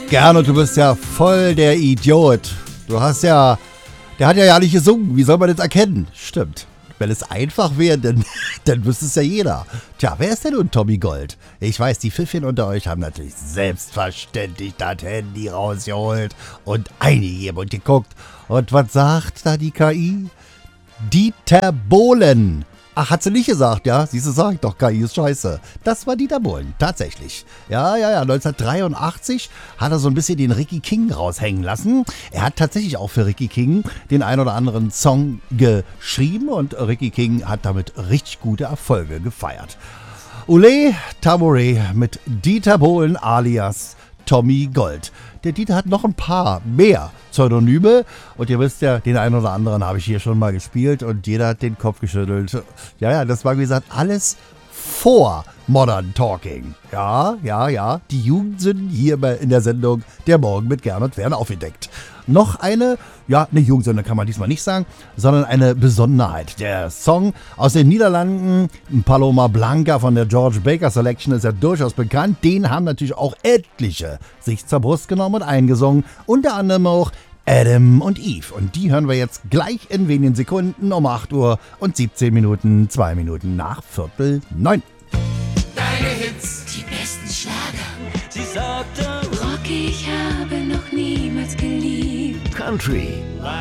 Gernot, du bist ja voll der Idiot. Der hat ja nicht gesungen. Wie soll man das erkennen? Stimmt. Wenn es einfach wäre, dann wüsste es ja jeder. Tja, wer ist denn nun Tommy Gold? Ich weiß, die Pfiffchen unter euch haben natürlich selbstverständlich das Handy rausgeholt und eingegeben und geguckt. Und was sagt da die KI? Dieter Bohlen. Ach, hat sie nicht gesagt, ja? Siehst du, sag ich doch, KI ist scheiße. Das war Dieter Bohlen, tatsächlich. Ja, 1983 hat er so ein bisschen den Ricky King raushängen lassen. Er hat tatsächlich auch für Ricky King den ein oder anderen Song geschrieben und Ricky King hat damit richtig gute Erfolge gefeiert. Ole Tamore mit Dieter Bohlen alias Tommy Gold. Der Dieter hat noch ein paar mehr Pseudonyme und ihr wisst ja, den einen oder anderen habe ich hier schon mal gespielt und jeder hat den Kopf geschüttelt. Ja, das war wie gesagt alles vor Modern Talking. Ja, die Jugendsünden hier in der Sendung Der Morgen mit Gernot werden aufgedeckt. Noch eine Jugendsünde kann man diesmal nicht sagen, sondern eine Besonderheit. Der Song aus den Niederlanden, Paloma Blanca von der George Baker Selection, ist ja durchaus bekannt. Den haben natürlich auch etliche sich zur Brust genommen und eingesungen. Unter anderem auch Adam und Eve. Und die hören wir jetzt gleich in wenigen Sekunden um 8 Uhr und 17 Minuten, 2 Minuten nach 8:45. Deine Hits, Die besten Schlager. sie sagte Rock, ich habe noch niemals geliebt. Country,